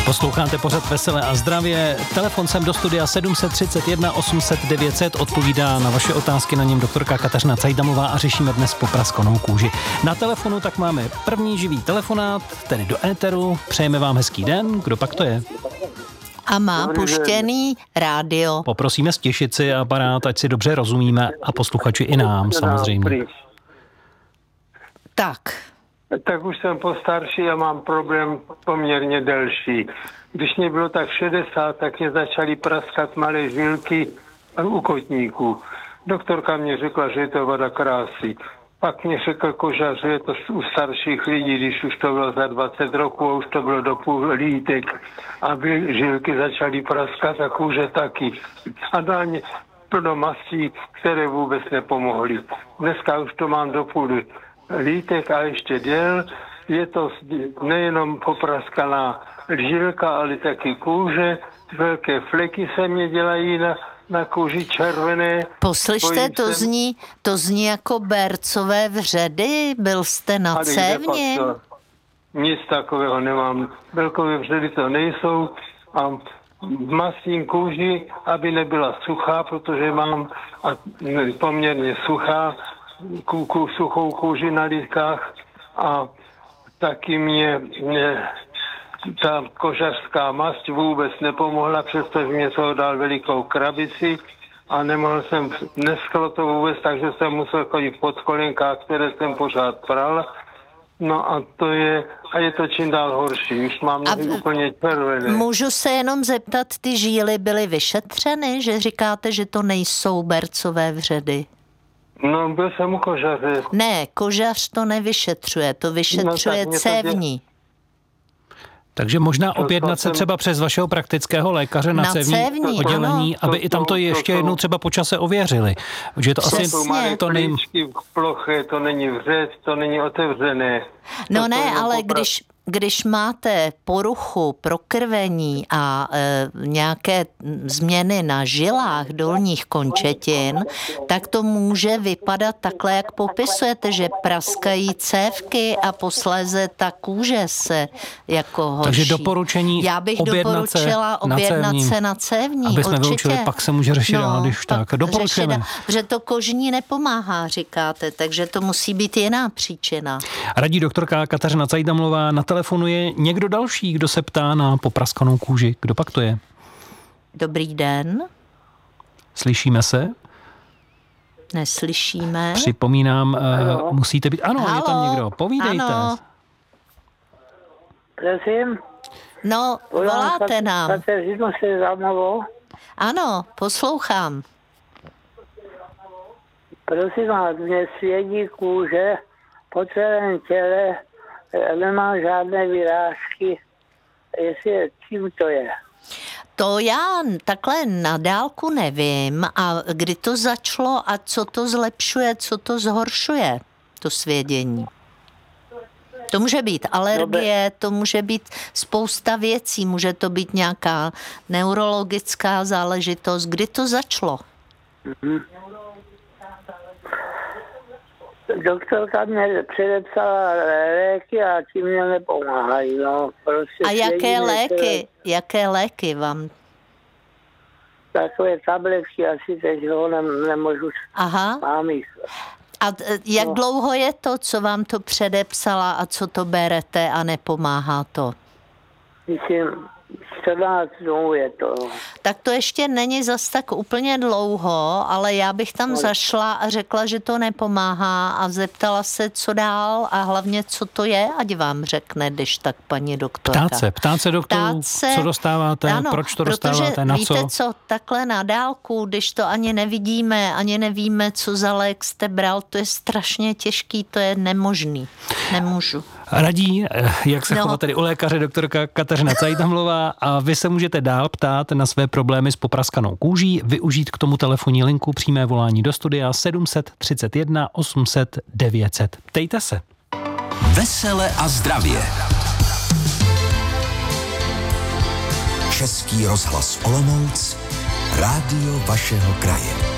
Posloucháte pořad Veselé a zdravě. Telefon sem do studia 731 800 900 odpovídá na vaše otázky, na něm doktorka Kateřina Cajdamová a řešíme dnes popraskanou kůži. Na telefonu tak máme první živý telefonát, tedy do éteru. Přejeme vám hezký den. Kdo pak to je? A má puštěný rádio. Poprosíme stěšit si aparát, ať si dobře rozumíme a posluchači i nám samozřejmě. Tak už jsem postarší a mám problém poměrně delší. Když mě bylo tak 60, tak mě začaly praskat malé žilky u kotníků. Doktorka mě řekla, že je to vada krásy. Pak mě řekl kožař, že je to u starších lidí, když už to bylo za 20 roků, a už to bylo do půl lítek, aby žilky začaly praskat a kůže taky. A dál mě plno mastí, které vůbec nepomohly. Dneska už to mám do půl lítek a ještě děl. Je to nejenom popraskaná žilka, ale taky kůže. Velké fleky se mě dělají na kůži červené. Poslyšte, to zní jako bercové vředy. Byl jste na cévně? Nic takového nemám. Belkové vředy to nejsou a mastím kůži, aby nebyla suchá, protože mám poměrně suchou kůži na lítkách a taky mě ta kožařská mast vůbec nepomohla, přestože mě toho dal velikou krabici a nemohl jsem, nesklo to vůbec, takže jsem musel chodit v podkolenkách, které jsem pořád pral. No a je to čím dál horší, už mám úplně červené. Můžu se jenom zeptat, ty žíly byly vyšetřeny, že říkáte, že to nejsou bercové vředy? No, byl jsem u kožaře. Ne, kožař to nevyšetřuje, to vyšetřuje cévní. Takže možná objednat se třeba přes vašeho praktického lékaře na cévní oddělení, aby i tam to ještě jednou třeba po čase ověřili. Že to přesně. Asi to není ploché, to není vřed, to není otevřené. No ne, ale když máte poruchu prokrvení a nějaké změny na žilách dolních končetin, tak to může vypadat takhle, jak popisujete, že praskají cévky a posléze ta kůže se jako horší. Takže doporučení já bych doporučila objednat se na cévní. Aby jsme vyloučili, pak se může řešit dál, když tak. Doporučujeme. Že to kožní nepomáhá, říkáte, takže to musí být jiná příčina. Radí doktorka Kateřina Cajdamová. Na telefonu je někdo další, kdo se ptá na popraskanou kůži. Kdo pak to je? Dobrý den. Slyšíme se? Neslyšíme. Připomínám, musíte být... Ano, je tam někdo. Povídejte. Ano. Prosím? No, voláte nám. Kateřino Cajdamovou? Ano, poslouchám. Prosím vás, mě svědí kůže po celém těle, nemám žádné vyrážky, jestli čím to je. To já takhle na dálku nevím. A kdy to začalo a co to zlepšuje, co to zhoršuje, to svědění? To může být alergie, to může být spousta věcí, může to být nějaká neurologická záležitost. Kdy to začalo? Doktorka mě předepsala léky a tím mě nepomáhají. No, prostě a jaké léky vám? Takové tabletky asi teď ho nemůžu. Aha. Mám jich. A jak dlouho je to, co vám to předepsala a co to berete a nepomáhá to? Myslím, 14 dnů je to. Tak to ještě není zas tak úplně dlouho, ale já bych tam zašla a řekla, že to nepomáhá a zeptala se, co dál a hlavně, co to je, ať vám řekne, když tak paní doktorka. Ptát se doktorů, co dostáváte, ano, proč to dostáváte, na co? Víte co, takhle na dálku, když to ani nevidíme, ani nevíme, co za lék jste bral, to je strašně těžký, to je nemožný. Nemůžu. Radí, jak se chová tedy u lékaře doktorka Kateřina Cajdamová a vy se můžete dál ptát na své problémy s popraskanou kůží, využít k tomu telefonní linku přímé volání do studia 731 800 900. Ptejte se. Vesele a zdravě. Český rozhlas Olomouc, rádio vašeho kraje.